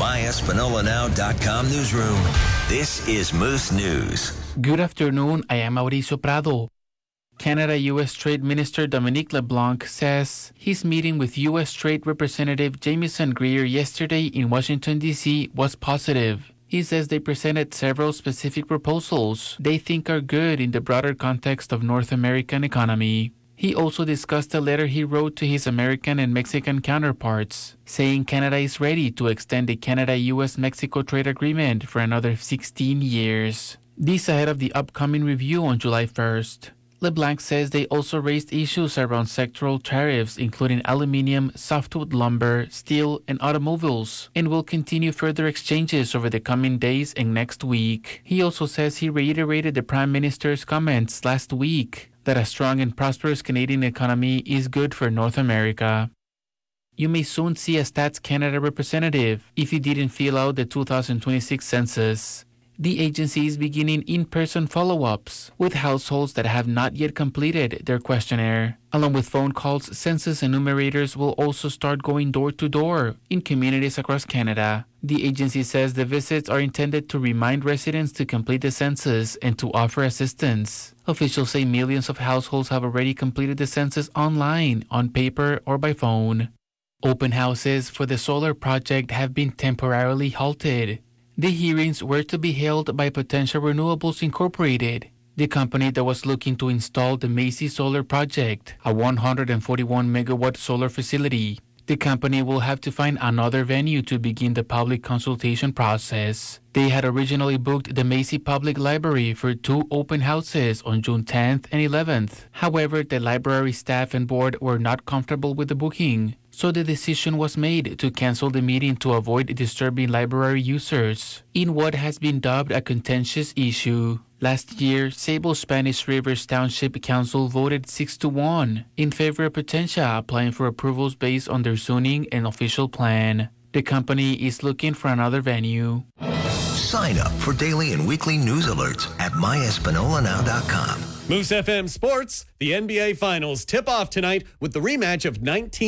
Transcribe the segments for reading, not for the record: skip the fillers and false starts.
myespanolanow.com newsroom. This is Moose News. Good afternoon, I am Mauricio Prado. Canada-U.S. Trade Minister Dominic LeBlanc says his meeting with U.S. Trade Representative Jamieson Greer yesterday in Washington, D.C. was positive. He says they presented several specific proposals they think are good in the broader context of North American economy. He also discussed a letter he wrote to his American and Mexican counterparts, saying Canada is ready to extend the Canada-U.S.-Mexico trade agreement for another 16 years. This ahead of the upcoming review on July 1st. LeBlanc says they also raised issues around sectoral tariffs, including aluminum, softwood lumber, steel, and automobiles, and will continue further exchanges over the coming days and next week. He also says he reiterated the Prime Minister's comments last week that a strong and prosperous Canadian economy is good for North America. You may soon see a Stats Canada representative if you didn't fill out the 2026 census. The agency is beginning in-person follow-ups with households that have not yet completed their questionnaire. Along with phone calls, census enumerators will also start going door-to-door in communities across Canada. The agency says the visits are intended to remind residents to complete the census and to offer assistance. Officials say millions of households have already completed the census online, on paper, or by phone. Open houses for the solar project have been temporarily halted. The hearings were to be held by Potential Renewables Incorporated, the company that was looking to install the Macy Solar Project, a 141-megawatt solar facility. The company will have to find another venue to begin the public consultation process. They had originally booked the Macy Public Library for 2 open houses on June 10th and 11th. However, the library staff and board were not comfortable with the booking, so the decision was made to cancel the meeting to avoid disturbing library users in what has been dubbed a contentious issue. Last year, Sable Spanish Rivers Township Council voted 6-1 in favor of Potentia applying for approvals based on their zoning and official plan. The company is looking for another venue. Sign up for daily and weekly news alerts at myespanolanow.com. Moose FM Sports, the NBA Finals tip off tonight with the rematch of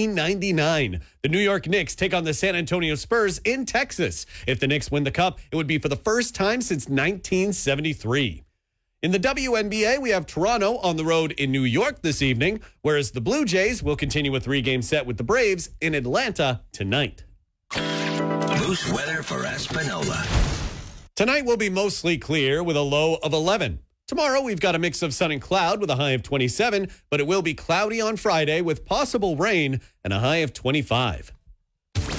1999. The New York Knicks take on the San Antonio Spurs in Texas. If the Knicks win the cup, it would be for the first time since 1973. In the WNBA, we have Toronto on the road in New York this evening, whereas the Blue Jays will continue a 3-game set with the Braves in Atlanta tonight. Moose weather for Espanola. Tonight will be mostly clear with a low of 11. Tomorrow, we've got a mix of sun and cloud with a high of 27, but it will be cloudy on Friday with possible rain and a high of 25.